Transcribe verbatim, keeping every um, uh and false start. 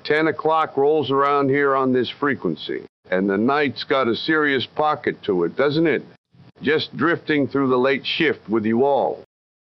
Ten o'clock rolls around here on this frequency, and the night's got a serious pocket to it, doesn't it? Just drifting through the late shift with you all.